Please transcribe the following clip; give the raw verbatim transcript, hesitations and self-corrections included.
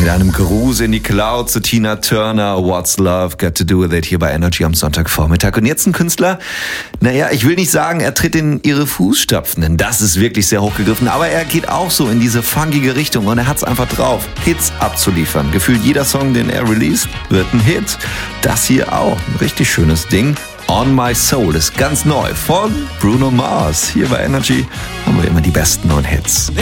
Mit einem Gruß in die Cloud zu Tina Turner, What's Love Got to Do With It, hier bei Energy am Sonntagvormittag. Und jetzt ein Künstler, naja, ich will nicht sagen, er tritt in ihre Fußstapfen, denn das ist wirklich sehr hochgegriffen, aber er geht auch so in diese funkige Richtung und er hat's einfach drauf, Hits abzuliefern. Gefühlt jeder Song, den er released, wird ein Hit. Das hier auch, ein richtig schönes Ding. On My Soul ist ganz neu von Bruno Mars. Hier bei Energy haben wir immer die besten neuen Hits.